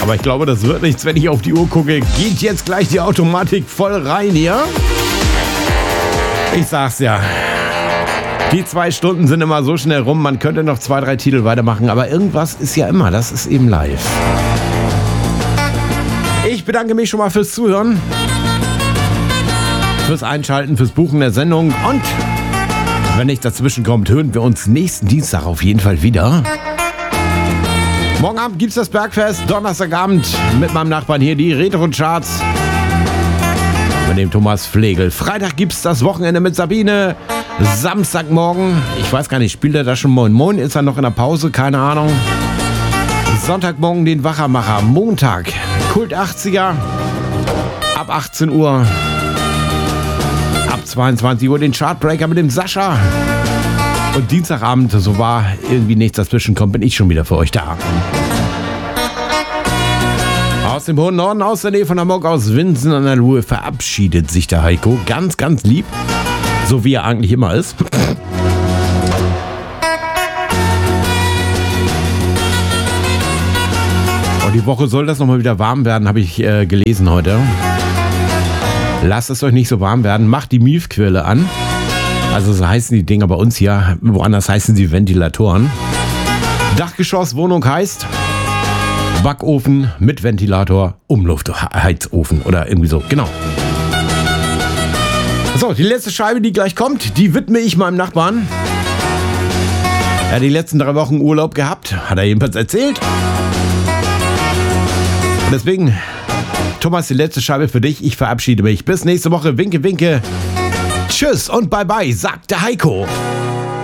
Aber ich glaube, das wird nichts, wenn ich auf die Uhr gucke. Geht jetzt gleich die Automatik voll rein hier? Ich sag's ja. Die 2 Stunden sind immer so schnell rum. Man könnte noch 2, 3 Titel weitermachen. Aber irgendwas ist ja immer. Das ist eben live. Ich bedanke mich schon mal fürs Zuhören. Fürs Einschalten, fürs Buchen der Sendung. Und wenn nichts dazwischen kommt, hören wir uns nächsten Dienstag auf jeden Fall wieder. Morgen Abend gibt's das Bergfest. Donnerstagabend mit meinem Nachbarn hier die Retro-Charts. Mit dem Thomas Flegel. Freitag gibt's das Wochenende mit Sabine. Samstagmorgen, ich weiß gar nicht, spielt er da schon Moin Moin? Ist er noch in der Pause? Keine Ahnung. Sonntagmorgen den Wachermacher. Montag Kult 80er. Ab 18 Uhr. Ab 22 Uhr den Chartbreaker mit dem Sascha. Und Dienstagabend, so war irgendwie nichts dazwischen kommt, bin ich schon wieder für euch da. Aus dem hohen Norden, aus der Nähe von Hamburg, aus Winsen an der Luhe, verabschiedet sich der Heiko. Ganz, ganz lieb. So wie er eigentlich immer ist. Und die Woche soll das nochmal wieder warm werden, habe ich gelesen heute. Lasst es euch nicht so warm werden. Macht die Miefquelle an. Also so heißen die Dinger bei uns hier. Woanders heißen sie Ventilatoren. Dachgeschosswohnung heißt Backofen mit Ventilator, Umluftheizofen oder irgendwie so. Genau. So, die letzte Scheibe, die gleich kommt, die widme ich meinem Nachbarn. Er hat die letzten 3 Wochen Urlaub gehabt, hat er jedenfalls erzählt. Und deswegen, Thomas, die letzte Scheibe für dich. Ich verabschiede mich. Bis nächste Woche. Winke, winke. Tschüss und bye bye, sagt der Heiko.